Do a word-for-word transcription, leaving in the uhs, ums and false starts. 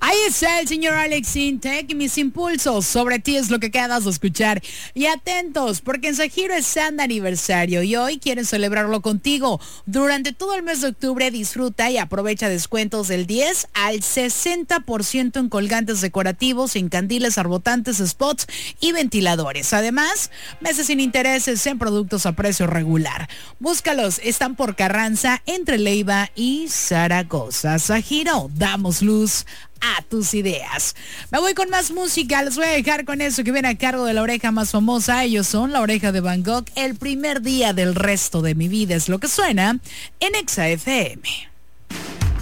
Ahí está el señor Alex Intec y mis impulsos sobre ti es lo que quedas de escuchar. Y atentos, porque en Sajiro están de aniversario y hoy quieren celebrarlo contigo. Durante todo el mes de octubre disfruta y aprovecha descuentos del diez al sesenta por ciento en colgantes decorativos, en candiles, arbotantes, spots y ventiladores. Además, meses sin intereses en productos a precio regular. Búscalos, están por Carranza, entre Leiva y Zaragoza. Sajiro, damos luz a tus ideas. Me voy con más música, les voy a dejar con eso que viene a cargo de la oreja más famosa. Ellos son La Oreja de Van Gogh. El primer día del resto de mi vida es lo que suena en Exa F M.